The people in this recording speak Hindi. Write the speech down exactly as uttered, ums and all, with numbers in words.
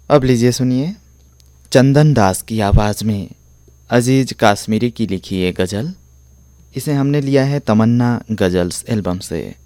अब लीजिए सुनिए चंदन दास की आवाज़ में अजीज़ काश्मीरी की लिखी ये गज़ल। इसे हमने लिया है तमन्ना गज़ल्स एल्बम से।